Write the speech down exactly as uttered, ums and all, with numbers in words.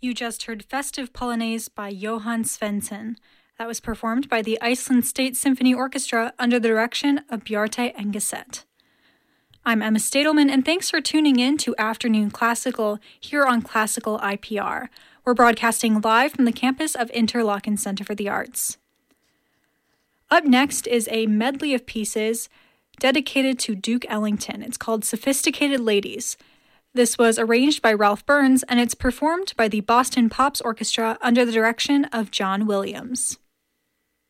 You just heard Festive Polonaise by Johann Svensson. That was performed by the Iceland State Symphony Orchestra under the direction of Bjarte Engeset. I'm Emma Stadelman, and thanks for tuning in to Afternoon Classical here on Classical I P R. We're broadcasting live from the campus of Interlochen Center for the Arts. Up next is a medley of pieces dedicated to Duke Ellington. It's called Sophisticated Ladies. This was arranged by Ralph Burns, and it's performed by the Boston Pops Orchestra under the direction of John Williams.